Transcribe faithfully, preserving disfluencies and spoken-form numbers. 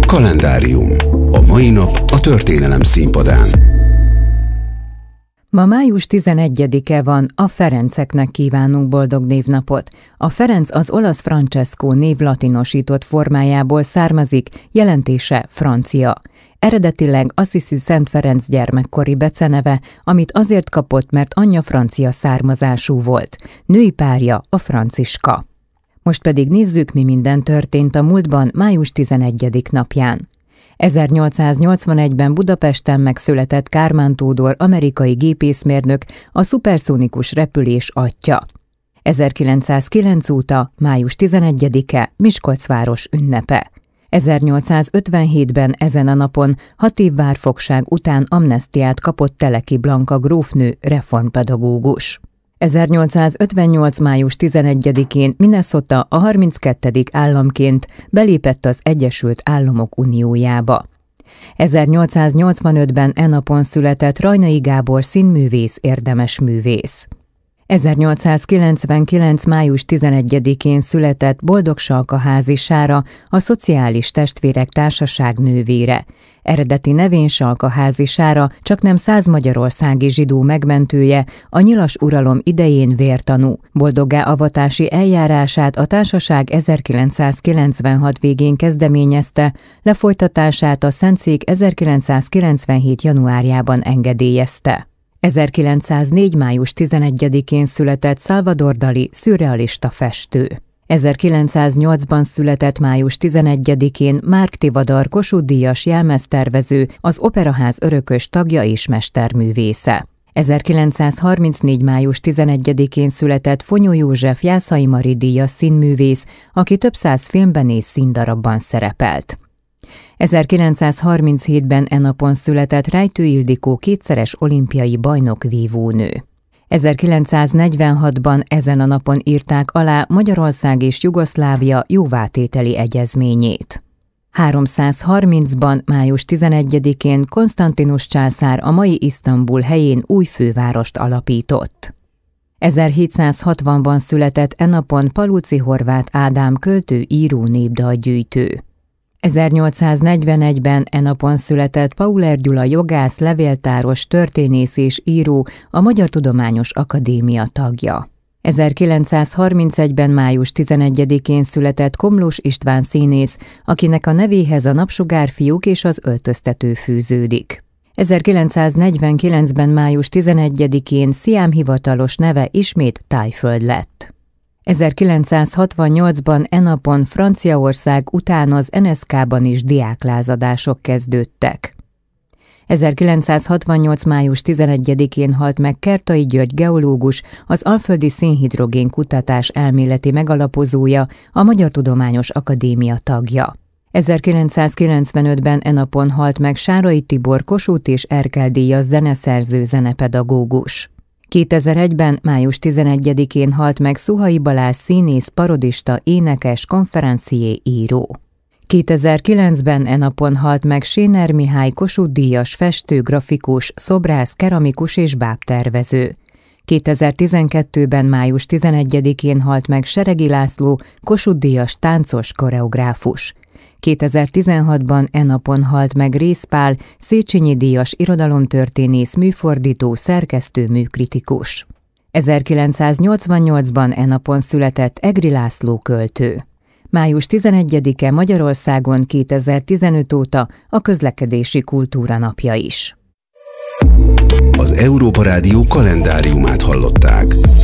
Kalendárium. A mai nap a történelem színpadán. Ma május tizenegyedike van, a Ferenceknek kívánunk boldog névnapot. A Ferenc az olasz Francesco név latinosított formájából származik, jelentése francia. Eredetileg Assisi Szent Ferenc gyermekkori beceneve, amit azért kapott, mert anyja francia származású volt. Női párja a Franciska. Most pedig nézzük, mi minden történt a múltban május tizenegyedik napján. ezernyolcszáznyolcvanegyben Budapesten megszületett Kármán Tódor amerikai gépészmérnök, a szuperszónikus repülés atya. ezerkilencszázkilenc óta május tizenegyedike Miskolc város ünnepe. ezernyolcszázötvenhétben ezen a napon hat év várfogság után amnesztiát kapott Teleki Blanka grófnő, reformpedagógus. ezernyolcszázötvennyolc május tizenegyedikén Minnesota a harminckettedik államként belépett az Egyesült Államok Uniójába. ezernyolcszáznyolcvanötben e napon született Rajnai Gábor színművész, érdemes művész. ezernyolcszázkilencvenkilenc május tizenegyedikén született Boldog-Salka-házi Sára, a Szociális Testvérek Társaság nővére. Eredeti nevén Salka-házi Sára csaknem száz magyarországi zsidó megmentője, a nyilas uralom idején vértanú. Boldoggá avatási eljárását a társaság ezerkilencszázkilencvenhat végén kezdeményezte, lefolytatását a Szentszék ezerkilencszázkilencvenhét januárjában engedélyezte. ezerkilencszáznégy május tizenegyedikén született Salvador Dali, szürrealista festő. ezerkilencszáznyolcban született május tizenegyedikén Márk Tivadar, Kossuth-díjas jelmeztervező, az Operaház örökös tagja és mesterművésze. ezerkilencszázharmincnégy május tizenegyedikén született Fonyó József, Jászai Mari díjas színművész, aki több száz filmben és színdarabban szerepelt. ezerkilencszázharminchétben e napon született Rejtő Ildikó, kétszeres olimpiai bajnok, vívónő. ezerkilencszáznegyvenhatban ezen a napon írták alá Magyarország és Jugoszlávia jóvátételi egyezményét. háromszázharmincban május tizenegyedikén Konstantinus császár a mai Isztambul helyén új fővárost alapított. ezerhétszázhatvanban született e napon Palóczy Horváth Ádám, költő, író, népdalgyűjtő. ezernyolcszáznegyvenegyben e napon született Pauler Gyula, jogász, levéltáros, történész és író, a Magyar Tudományos Akadémia tagja. ezerkilencszázharmincegyben május tizenegyedikén született Komlós István színész, akinek a nevéhez a Napsugárfiúk és az Öltöztető fűződik. ezerkilencszáznegyvenkilencben május tizenegyedikén Sziám hivatalos neve ismét Tájföld lett. ezerkilencszázhatvannyolcban e napon Franciaország után az en es zé ká-ban is diáklázadások kezdődtek. ezerkilencszázhatvannyolc május tizenegyedikén halt meg Kertai György geológus, az alföldi szénhidrogén kutatás elméleti megalapozója, a Magyar Tudományos Akadémia tagja. ezerkilencszázkilencvenötben e napon halt meg Sárai Tibor, Kossuth és Erkel-díjas zeneszerző, zenepedagógus. kétezer-egyben május tizenegyedikén halt meg Szuhai Balázs színész, parodista, énekes, konferencié, író. kétezer-kilencben e napon halt meg Séner Mihály, Kossuth-díjas festő, grafikus, szobrász, keramikus és bábtervező. kétezer-tizenkettőben május tizenegyedikén halt meg Seregi László, Kossuth-díjas táncos, koreográfus. kétezer-tizenhatban e napon halt meg Rész Pál, Széchenyi-díjas irodalomtörténész, műfordító, szerkesztő, műkritikus. ezerkilencszáznyolcvannyolcban e napon született Egri László, költő. május tizenegyedike Magyarországon kétezer-tizenöt óta a közlekedési kultúra napja is. Az Európa Rádió kalendáriumát hallották.